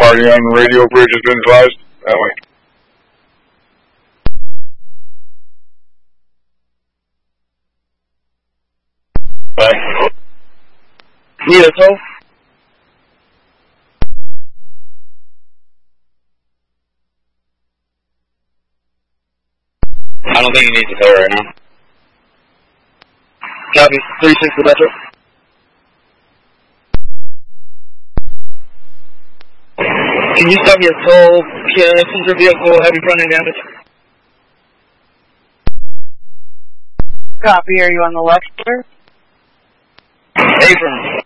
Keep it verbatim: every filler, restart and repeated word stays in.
Party on radio bridge has been advised. That way. Bye. Need a tow? I don't think he needs a tow right now. Copy. three sixty Metro. Can you stop your tow passenger vehicle heavy front end damage? Copy. Are you on the left, sir? Abrams.